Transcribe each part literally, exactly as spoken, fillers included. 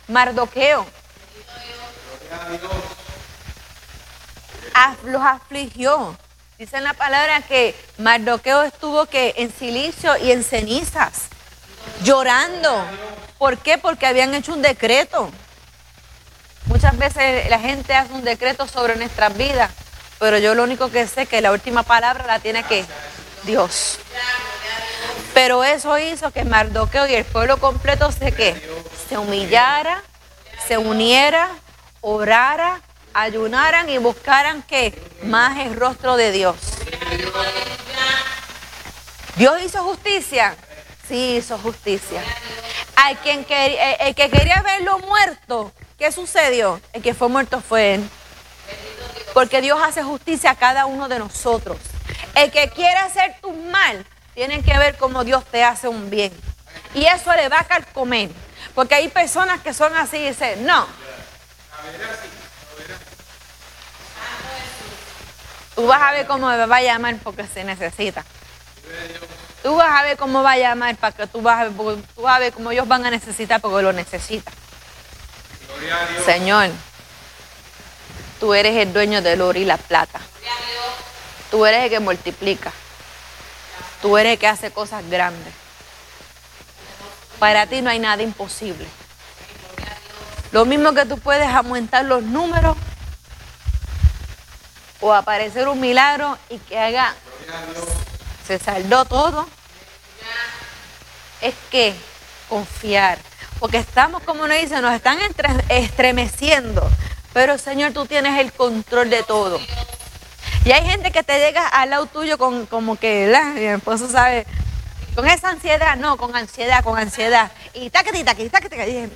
Mardoqueo. Los afligió. Dice en la palabra que Mardoqueo estuvo que en silicio y en cenizas, llorando. ¿Por qué? Porque habían hecho un decreto. Muchas veces la gente hace un decreto sobre nuestras vidas, pero yo lo único que sé es que la última palabra la tiene que Dios. Pero eso hizo que Mardoqueo y el pueblo completo se, ¿qué? se humillara, se uniera, orara, ayunaran y buscaran ¿qué? Más el rostro de Dios. ¿Dios hizo justicia? Sí, hizo justicia. Al quien que, el, el que quería verlo muerto, ¿qué sucedió? El que fue muerto fue él. Porque Dios hace justicia a cada uno de nosotros. El que quiere hacer tu mal, tiene que ver cómo Dios te hace un bien. Y eso le va a carcomer. Porque hay personas que son así y dicen, no. Tú vas a ver cómo me va a llamar porque se necesita. Tú vas a ver cómo va a llamar para que tú vas a ver, tú vas a ver cómo ellos van a necesitar porque lo necesitan. Señor, tú eres el dueño del oro y la plata. Tú eres el que multiplica. Tú eres el que hace cosas grandes. Para ti no hay nada imposible. Lo mismo que tú puedes aumentar los números o aparecer un milagro y que haga, se saldó todo. Es que confiar. Porque estamos, como nos dicen, nos están estremeciendo. Pero Señor, tú tienes el control de todo. Y hay gente que te llega al lado tuyo con como que, ¿verdad? Mi esposo sabe, con esa ansiedad, no, con ansiedad, con ansiedad. Y taquiti, taquiti, taquiti, taquiti.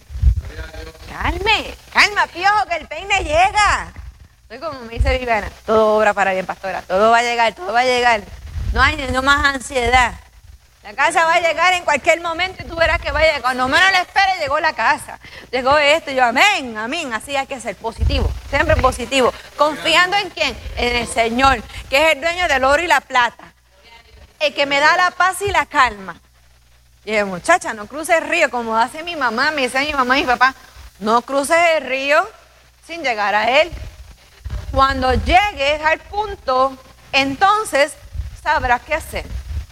Calme, calma, piojo, que el peine llega. Soy como me dice Viviana, todo obra para bien, pastora. Todo va a llegar, todo va a llegar. No hay no más ansiedad. La casa va a llegar en cualquier momento y tú verás que va a llegar. Cuando menos la espere, llegó la casa. Llegó esto y yo, amén, amén. Así hay que ser positivo, siempre positivo. Confiando en quién, en el Señor, que es el dueño del oro y la plata. El que me da la paz y la calma. Y dije, muchacha, no cruces el río como hace mi mamá, me dice mi mamá y mi papá. No cruces el río sin llegar a él. Cuando llegues al punto, entonces sabrás qué hacer.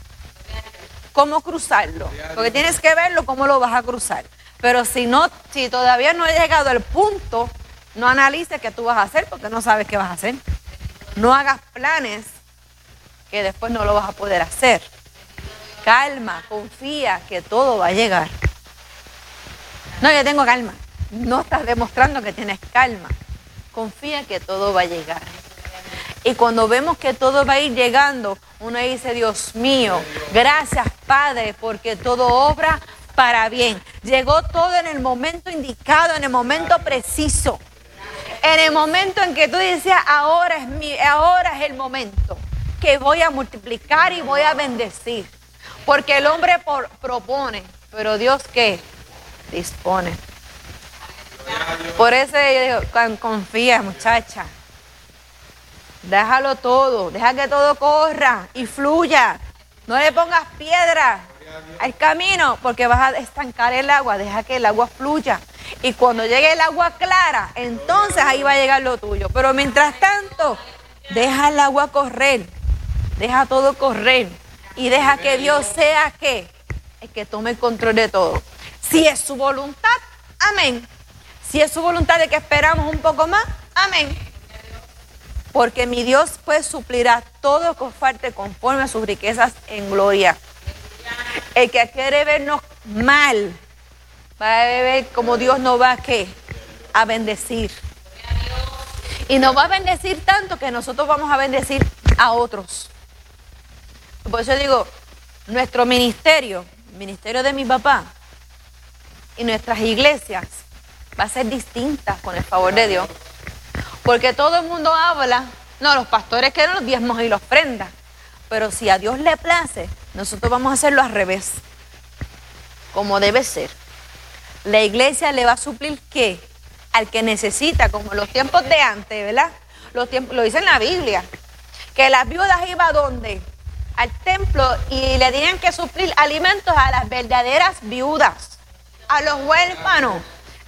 Cómo cruzarlo. Porque tienes que verlo cómo lo vas a cruzar. Pero si no, si todavía no he llegado al punto, no analices qué tú vas a hacer porque no sabes qué vas a hacer. No hagas planes que después no lo vas a poder hacer. Calma, confía que todo va a llegar. No, yo tengo calma. No estás demostrando que tienes calma. Confía que todo va a llegar. Y cuando vemos que todo va a ir llegando, uno dice, Dios mío, gracias Padre, porque todo obra para bien. Llegó todo en el momento indicado, en el momento preciso. En el momento en que tú decías, ahora es, mi, ahora es el momento que voy a multiplicar y voy a bendecir. Porque el hombre por, propone, pero Dios ¿qué? Dispone. Por eso yo digo, confía, muchacha. Déjalo todo, deja que todo corra y fluya. No le pongas piedra al camino porque vas a estancar el agua. Deja que el agua fluya. Y cuando llegue el agua clara, entonces ahí va a llegar lo tuyo. Pero mientras tanto, deja el agua correr. Deja todo correr. Y deja que Dios sea ¿qué? El que tome el control de todo. Si es su voluntad, amén. Si es su voluntad de que esperamos un poco más, amén. Porque mi Dios pues suplirá todo con falta conforme a sus riquezas en gloria. El que quiere vernos mal, va a ver como Dios nos va a, ¿qué? A bendecir. Y nos va a bendecir tanto que nosotros vamos a bendecir a otros. Por eso digo, nuestro ministerio, el ministerio de mi papá y nuestras iglesias va a ser distintas con el favor de Dios. Porque todo el mundo habla, no, los pastores quieren los diezmos y las ofrendas. Pero si a Dios le place, nosotros vamos a hacerlo al revés. Como debe ser. La iglesia le va a suplir ¿qué? Al que necesita, como los tiempos de antes, ¿verdad? Los tiempos, lo dice en la Biblia. Que las viudas iban ¿a dónde? Al templo y le tenían que suplir alimentos a las verdaderas viudas, a los huérfanos.